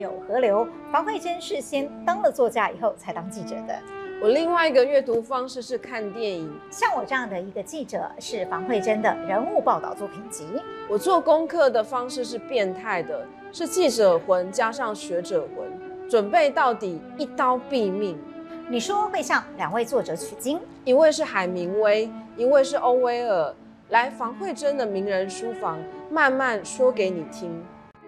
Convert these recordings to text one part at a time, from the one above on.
有河流，房慧真是先当了作家以后才当记者的。 我另外一个阅读方式是看电影， 像我这样的一个记者是房慧真的人物报道作品集。 我做功课的方式是变态的，是记者魂加上学者魂，准备到底，一刀毙命。 你说会向2位作者取经， 一位是海明威，一位是欧威尔，来房慧真的名人书房，慢慢说给你听。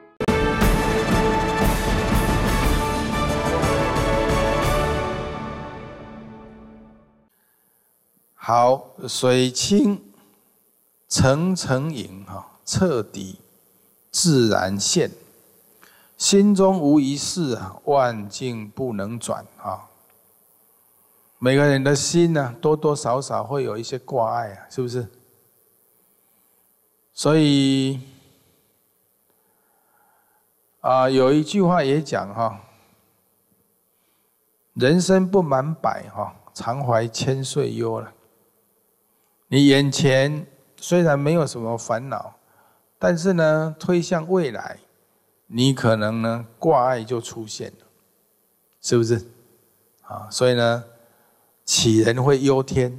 好，水清澄澄影彻底自然现，心中无一事万境不能转每个人的心呢，多多少少会有一些挂碍是不是？所以有一句话也讲人生不满百常怀千岁忧了。你眼前虽然没有什么烦恼，但是呢，推向未来，你可能呢挂碍就出现了，是不是？所以呢，杞人会忧天，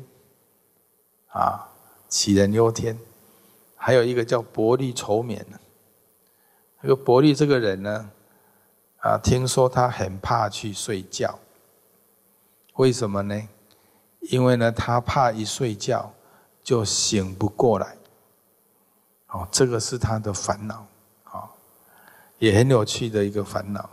杞人忧天。还有一个叫伯利愁眠的，这个伯利这个人呢，听说他很怕去睡觉，为什么呢？因为呢，他怕一睡觉就醒不过来，这个是他的烦恼，也很有趣的一个烦恼。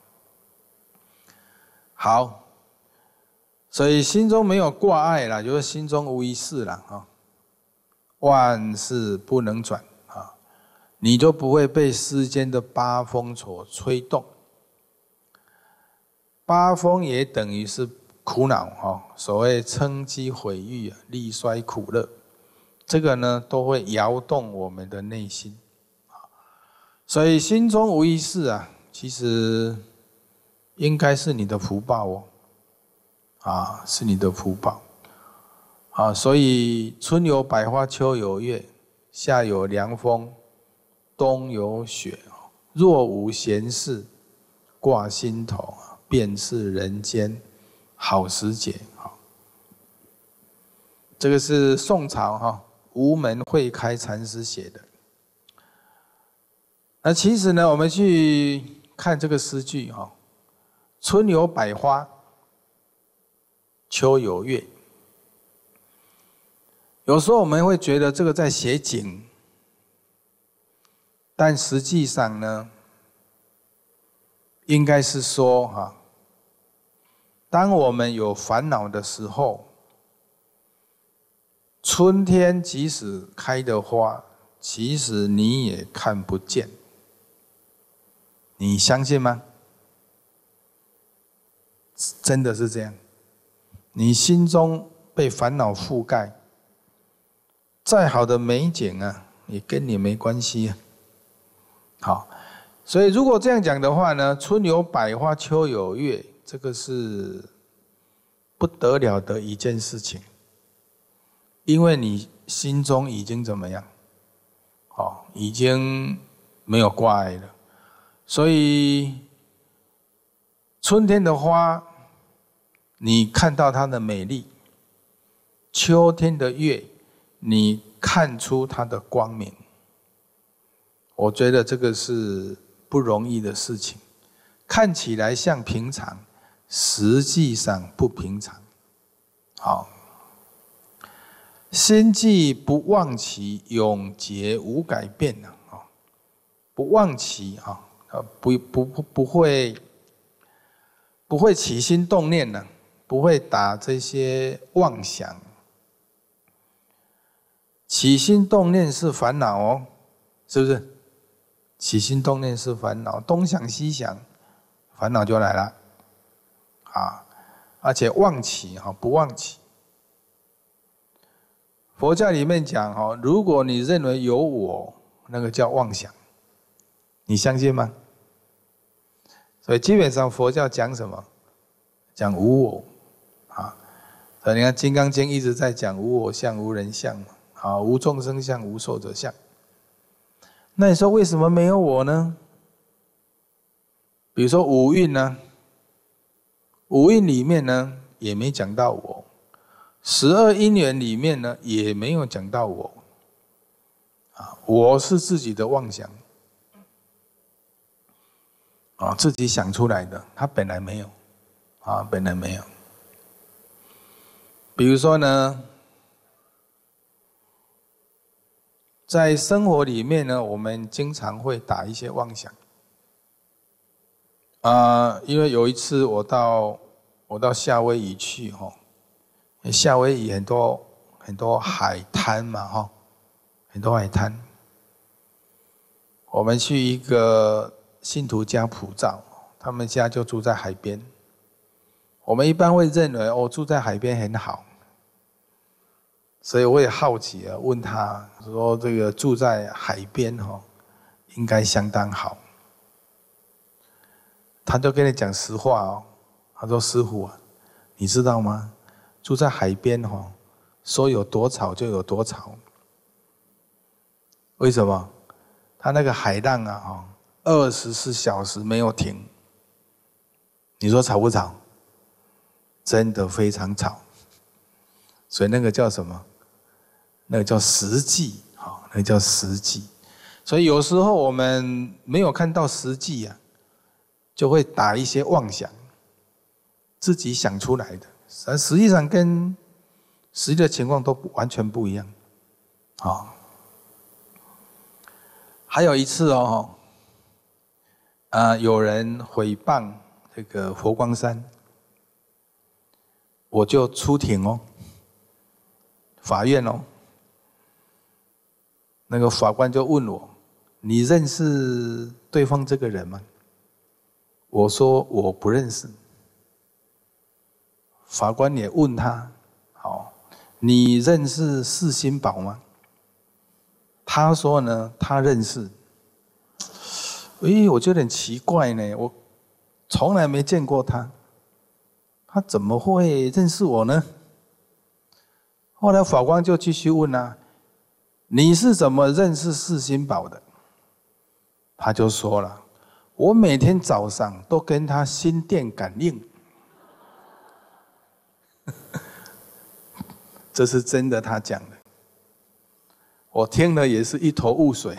好，所以心中没有挂碍啦，就是心中无一事啦，万事不能转你就不会被世间的八风所吹动。八风也等于是苦恼，所谓称机毁誉力衰苦乐，这个呢都会摇动我们的内心。所以心中无一事其实应该是你的福报是你的福报所以春有百花，秋有月，夏有凉风，冬有雪。若无闲事挂心头，便是人间好时节。这个是宋朝无门慧开禅师写的。那其实呢，我们去看这个诗句春有百花，秋有月。有时候我们会觉得这个在写景，但实际上呢，应该是说当我们有烦恼的时候，春天即使开的花，其实你也看不见。你相信吗？真的是这样。你心中被烦恼覆盖，再好的美景也跟你没关系好，所以如果这样讲的话呢，春有百花，秋有月，这个是不得了的一件事情，因为你心中已经怎么样？已经没有挂碍了。所以春天的花，你看到它的美丽；秋天的月，你看出它的光明。我觉得这个是不容易的事情，看起来像平常，实际上不平常。好，心既不忘其永劫无改变不忘其不会起心动念不会打这些妄想。起心动念是烦恼是不是？起心动念是烦恼，东想西想，烦恼就来了而且忘起不忘起。佛教里面讲如果你认为有我，那个叫妄想，你相信吗？所以基本上佛教讲什么？讲无我所以你看《金刚经》一直在讲无我相、无人相无众生相、无寿者相。那你说为什么没有我呢？ 比如说五蕴呢，五蕴里面呢也没讲到我，12因缘里面呢也没有讲到我，我是自己的妄想，自己想出来的，它本来没有，本来没有。比如说呢，在生活里面呢，我们经常会打一些妄想。因为有一次我到夏威夷去夏威夷很多海滩嘛很多海滩。我们去一个信徒家普照，他们家就住在海边。我们一般会认为住在海边很好，所以我也好奇问他说这个住在海边应该相当好。他就跟你讲实话他说师父你知道吗？住在海边说有多吵就有多吵。为什么？他那个海浪24小时没有停。你说吵不吵？真的非常吵。所以那个叫什么？那个叫实际那个叫实际。所以有时候我们没有看到实际就会打一些妄想，自己想出来的，实际上跟实际的情况都完全不一样。还有一次有人诽谤这个佛光山，我就出庭法院那个法官就问我，你认识对方这个人吗？我说我不认识。法官也问他，你认识释心宝吗？他说呢，他认识。我觉得很奇怪呢，我从来没见过他，他怎么会认识我呢？后来法官就继续问你是怎么认识释心宝的？他就说了，我每天早上都跟他心电感应。这是真的，他讲的，我听了也是一头雾水。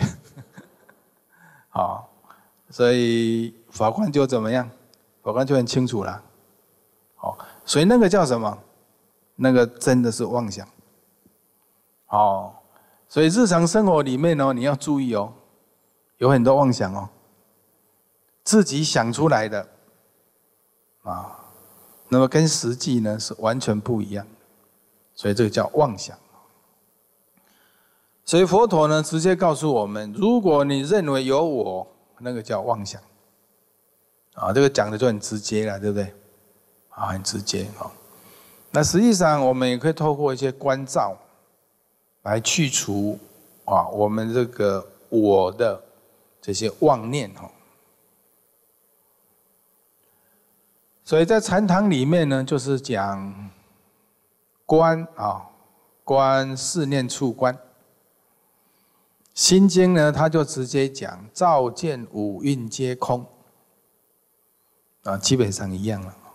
所以法官就怎么样？法官就很清楚了。所以那个叫什么？那个真的是妄想。所以日常生活里面你要注意有很多妄想自己想出来的那么跟实际呢是完全不一样，所以这个叫妄想。所以佛陀呢直接告诉我们，如果你认为有我，那个叫妄想这个讲的就很直接了，对不对？很直接那实际上我们也可以透过一些观照来去除我们这个我的这些妄念所以在禅堂里面呢，就是讲观观四念处观。心经呢，他就直接讲照见五蕴皆空基本上一样了